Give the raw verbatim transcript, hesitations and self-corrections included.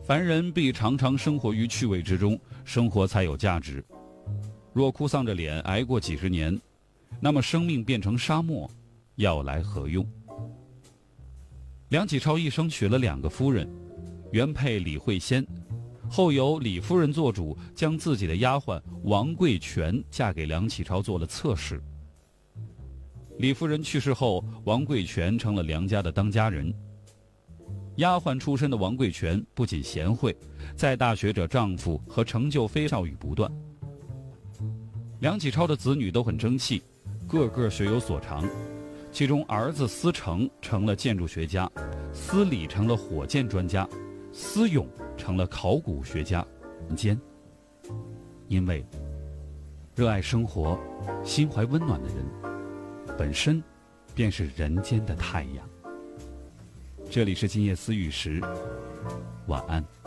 凡人必常常生活于趣味之中，生活才有价值。若哭丧着脸挨过几十年，那么生命变成沙漠，要来何用？梁启超一生娶了两个夫人，原配李惠仙，后由李夫人做主，将自己的丫鬟王贵全嫁给梁启超做了侧室。李夫人去世后，王贵全成了梁家的当家人。丫鬟出身的王贵全不仅贤惠，在大学者丈夫和成就非少语不断。梁启超的子女都很争气，个个学有所长，其中儿子司成成了建筑学家，司礼成了火箭专家，司勇成了考古学家。间，因为热爱生活、心怀温暖的人，本身便是人间的太阳。这里是今夜思雨时，晚安。